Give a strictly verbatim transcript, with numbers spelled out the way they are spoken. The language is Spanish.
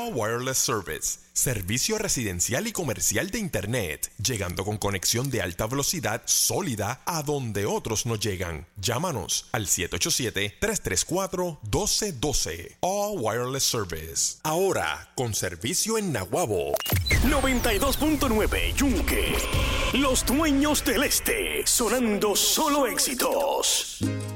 All Wireless Service, servicio residencial y comercial de Internet, llegando con conexión de alta velocidad sólida a donde otros no llegan. Llámanos al siete ocho siete, tres tres cuatro, uno dos uno dos. All Wireless Service. Ahora, con servicio en Naguabo. noventa y dos punto nueve Yunque. Los dueños del este. Sonando solo éxitos.